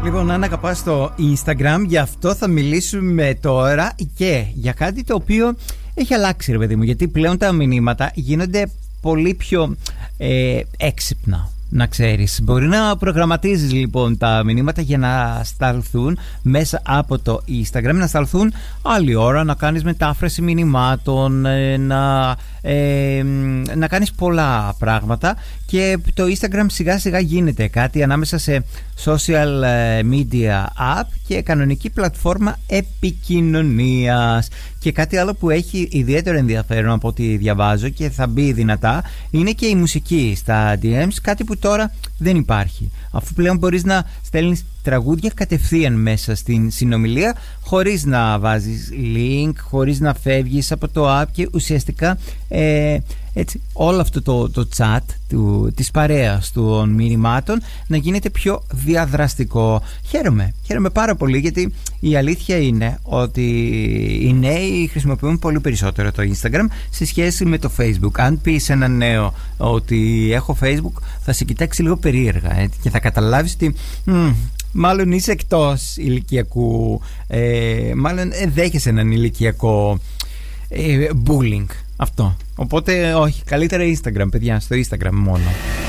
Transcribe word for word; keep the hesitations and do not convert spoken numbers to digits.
Λοιπόν, αν αγαπάς το Instagram, γι' αυτό θα μιλήσουμε τώρα και για κάτι το οποίο έχει αλλάξει, ρε παιδί μου, γιατί πλέον τα μηνύματα γίνονται πολύ πιο ε, έξυπνα. Να ξέρεις, μπορεί να προγραμματίζεις λοιπόν τα μηνύματα για να σταλθούν μέσα από το Instagram, να σταλθούν άλλη ώρα, να κάνεις μετάφραση μηνυμάτων, να, ε, να κάνεις πολλά πράγματα, και το Instagram σιγά σιγά γίνεται κάτι ανάμεσα σε social media app και κανονική πλατφόρμα επικοινωνίας. Και κάτι άλλο που έχει ιδιαίτερο ενδιαφέρον από ό,τι διαβάζω και θα μπει δυνατά είναι και η μουσική στα ντι εμς, κάτι που τώρα δεν υπάρχει, αφού πλέον μπορείς να στέλνεις τραγούδια κατευθείαν μέσα στην συνομιλία, χωρίς να βάζεις link, χωρίς να φεύγεις από το app, και ουσιαστικά ε, έτσι, όλο αυτό το, το chat του, της παρέας των μηνυμάτων να γίνεται πιο διαδραστικό. Χαίρομαι, χαίρομαι πάρα πολύ, γιατί η αλήθεια είναι ότι οι νέοι χρησιμοποιούν πολύ περισσότερο το Instagram σε σχέση με το Facebook. Αν πεις έναν νέο ότι έχω Facebook, θα σε κοιτάξει λίγο περίεργα, ε, και θα καταλάβεις ότι μ, μάλλον είσαι εκτός ηλικιακού, ε, μάλλον ε, δέχεσαι έναν ηλικιακό ε, bullying. Αυτό. Οπότε όχι, καλύτερα Instagram, παιδιά, στο Instagram μόνο.